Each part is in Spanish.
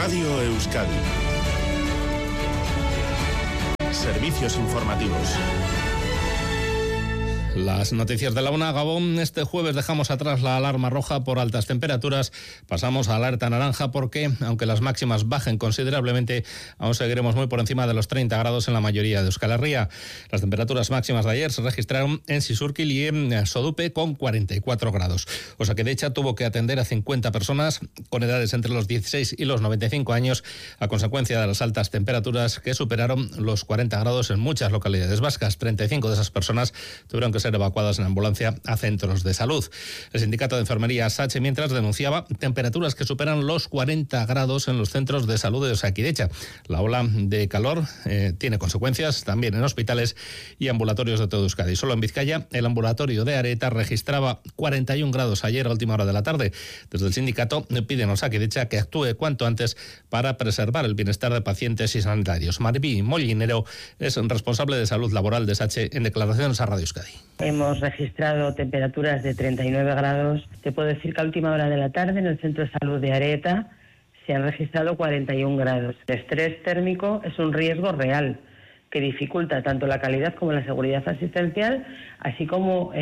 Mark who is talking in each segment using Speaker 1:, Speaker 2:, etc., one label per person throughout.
Speaker 1: Radio Euskadi. Servicios informativos.
Speaker 2: Las noticias de la una. Gabón, este jueves dejamos atrás la alarma roja por altas temperaturas, pasamos a alerta naranja porque, aunque las máximas bajen considerablemente, aún seguiremos muy por encima de los 30 grados en la mayoría de Euskal Herria. Las temperaturas máximas de ayer se registraron en Sisurquil y en Sodupe con 44 grados. Osakidecha tuvo que atender a 50 personas con edades entre los 16 y los 95 años a consecuencia de las altas temperaturas que superaron los 40 grados en muchas localidades vascas. 35 de esas personas tuvieron que ser evacuadas en ambulancia a centros de salud. El sindicato de enfermería SACHE, mientras, denunciaba temperaturas que superan los 40 grados en los centros de salud de Osakidecha. La ola de calor tiene consecuencias también en hospitales y ambulatorios de todo Euskadi. Solo en Vizcaya, el ambulatorio de Areta registraba 41 grados ayer a última hora de la tarde. Desde el sindicato piden a Osakidecha que actúe cuanto antes para preservar el bienestar de pacientes y sanitarios. Maribí Mollinero es responsable de salud laboral de SACHE en declaraciones a Radio Euskadi.
Speaker 3: Hemos registrado temperaturas de 39 grados. Te puedo decir que a última hora de la tarde en el Centro de Salud de Areta se han registrado 41 grados. El estrés térmico es un riesgo real que dificulta tanto la calidad como la seguridad asistencial, así como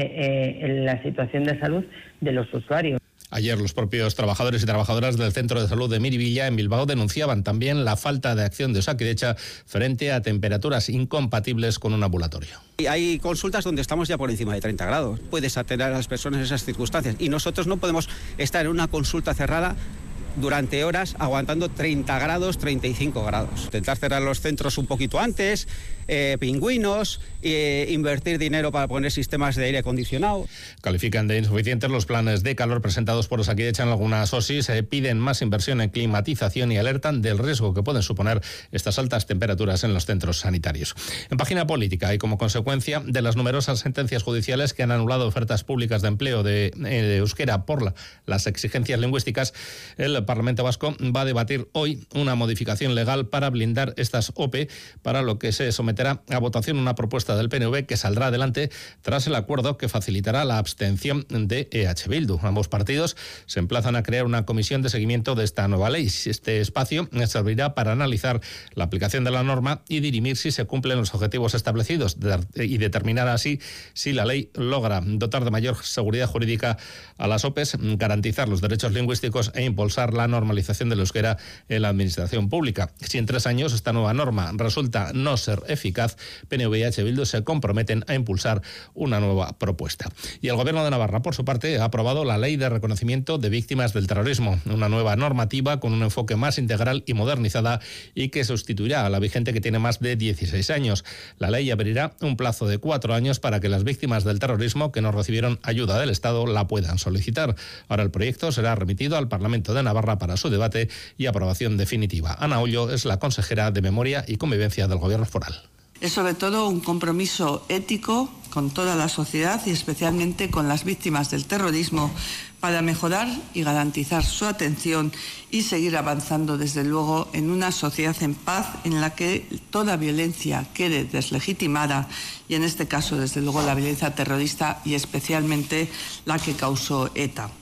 Speaker 3: la situación de salud de los usuarios.
Speaker 2: Ayer los propios trabajadores y trabajadoras del Centro de Salud de Miribilla en Bilbao denunciaban también la falta de acción de Osakidecha frente a temperaturas incompatibles con un ambulatorio.
Speaker 4: Hay consultas donde estamos ya por encima de 30 grados. Puedes atender a las personas en esas circunstancias y nosotros no podemos estar en una consulta cerrada durante horas aguantando 30 grados, 35 grados. Intentar cerrar los centros un poquito antes, pingüinos, invertir dinero para poner sistemas de aire acondicionado.
Speaker 2: Califican de insuficientes los planes de calor presentados por Osakidecha en algunas OSIs, piden más inversión en climatización y alertan del riesgo que pueden suponer estas altas temperaturas en los centros sanitarios. En página política y como consecuencia de las numerosas sentencias judiciales que han anulado ofertas públicas de empleo de euskera por las exigencias lingüísticas, el Parlamento Vasco va a debatir hoy una modificación legal para blindar estas OPE, para lo que se someterá a votación una propuesta del PNV que saldrá adelante tras el acuerdo que facilitará la abstención de EH Bildu. Ambos partidos se emplazan a crear una comisión de seguimiento de esta nueva ley. Este espacio servirá para analizar la aplicación de la norma y dirimir si se cumplen los objetivos establecidos y determinar así si la ley logra dotar de mayor seguridad jurídica a las OPEs, garantizar los derechos lingüísticos e impulsar la normalización del euskera en la administración pública. Si en 3 años esta nueva norma resulta no ser eficaz, PNV y EH Bildu se comprometen a impulsar una nueva propuesta. Y el Gobierno de Navarra, por su parte, ha aprobado la Ley de Reconocimiento de Víctimas del Terrorismo, una nueva normativa con un enfoque más integral y modernizada y que sustituirá a la vigente que tiene más de 16 años. La ley abrirá un plazo de 4 años para que las víctimas del terrorismo que no recibieron ayuda del Estado la puedan solicitar. Ahora el proyecto será remitido al Parlamento de Navarra para su debate y aprobación definitiva. Ana Ollo es la consejera de Memoria y Convivencia del Gobierno foral.
Speaker 5: Es sobre todo un compromiso ético con toda la sociedad y especialmente con las víctimas del terrorismo para mejorar y garantizar su atención y seguir avanzando desde luego en una sociedad en paz en la que toda violencia quede deslegitimada y en este caso desde luego la violencia terrorista y especialmente la que causó ETA.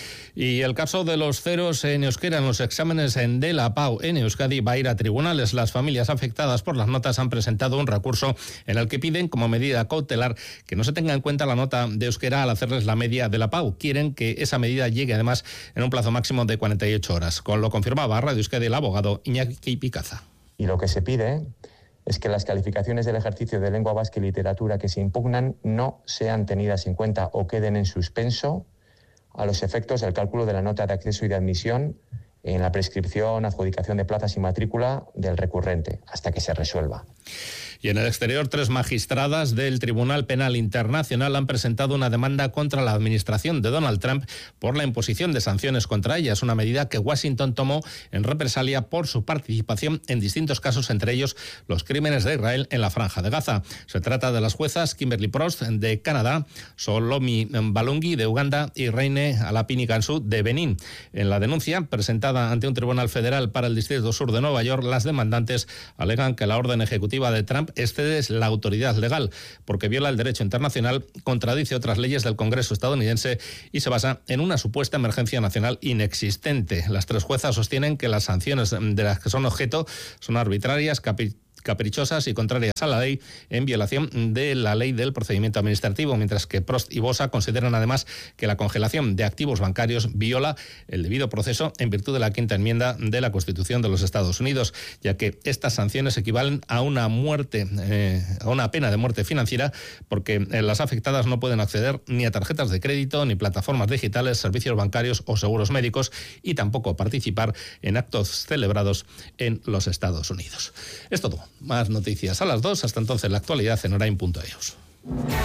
Speaker 2: Y el caso de los ceros en euskera en los exámenes de la PAU en Euskadi va a ir a tribunales. Las familias afectadas por las notas han presentado un recurso en el que piden como medida cautelar que no se tenga en cuenta la nota de euskera al hacerles la media de la PAU. Quieren que esa medida llegue además en un plazo máximo de 48 horas. Con lo confirmaba a Radio Euskadi el abogado Iñaki Picaza.
Speaker 6: Y lo que se pide es que las calificaciones del ejercicio de lengua vasca y literatura que se impugnan no sean tenidas en cuenta o queden en suspenso a los efectos del cálculo de la nota de acceso y de admisión en la prescripción, adjudicación de plazas y matrícula del recurrente, hasta que se resuelva.
Speaker 2: Y en el exterior, 3 magistradas del Tribunal Penal Internacional han presentado una demanda contra la administración de Donald Trump por la imposición de sanciones contra ella. Es una medida que Washington tomó en represalia por su participación en distintos casos, entre ellos los crímenes de Israel en la Franja de Gaza. Se trata de las juezas Kimberly Prost de Canadá, Solomi Balungi de Uganda y Reine Alapini Kansu de Benín. En la denuncia presentada ante un tribunal federal para el Distrito Sur de Nueva York, las demandantes alegan que la orden ejecutiva iniciativa de Trump excede la autoridad legal porque viola el derecho internacional, contradice otras leyes del Congreso estadounidense y se basa en una supuesta emergencia nacional inexistente. Las 3 juezas sostienen que las sanciones de las que son objeto son arbitrarias, caprichosas y contrarias a la ley, en violación de la ley del procedimiento administrativo, mientras que Prost y Bosa consideran además que la congelación de activos bancarios viola el debido proceso en virtud de la 5ª enmienda de la Constitución de los Estados Unidos, ya que estas sanciones equivalen a una pena de muerte financiera, porque las afectadas no pueden acceder ni a tarjetas de crédito, ni plataformas digitales, servicios bancarios o seguros médicos, y tampoco participar en actos celebrados en los Estados Unidos. Es todo. Más noticias a las 2. Hasta entonces, la actualidad en Orain.eus.